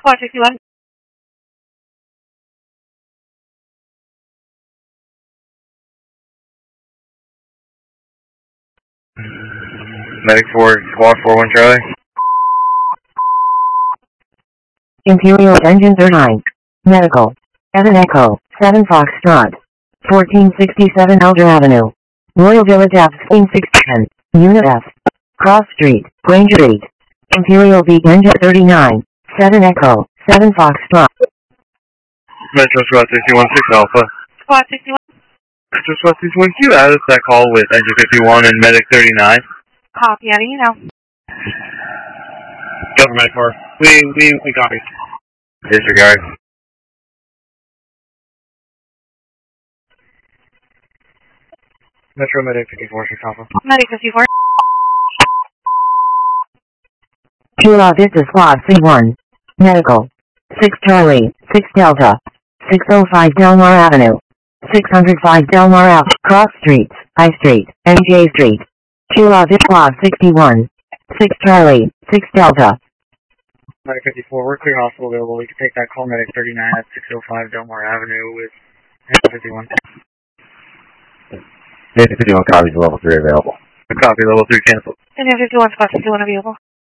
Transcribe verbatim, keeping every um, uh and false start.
Squad sixty-one. Medic four, Squad four one Charlie. Imperial Engine thirty-nine. Medical. Evan Echo, seven Foxtrot. fourteen sixty-seven Elder Avenue. Royal Village F sixteen ten. Unit F. Cross Street, Granger Street. Imperial V Engine thirty-nine. seven Echo, seven Foxtrot. Metro Squad sixty-one, six Alpha. Squad sixty-one. Metro Squad sixty-one, can you add us that call with Engine fifty-one and Medic thirty-nine? Copy, adding you now. Government four. We, we, we copy. Disregard. Metro Medic fifty-four, six Alpha. Medic fifty-four. Chula Vista Squad C one. Medical. six Charlie, six Delta. six oh five Delmar Avenue. six oh five Delmar Ave. Cross Streets, I Street, M J Street. Chula Vista Squad sixty-one. six Charlie, six Delta. Medic fifty-four, we're clear hospital available. We can take that call. Medic thirty-nine at six oh five Delmar Avenue with Engine fifty-one. Engine fifty-one copies, level three available. Copy, level three canceled. Engine fifty-one, Squad sixty-one available.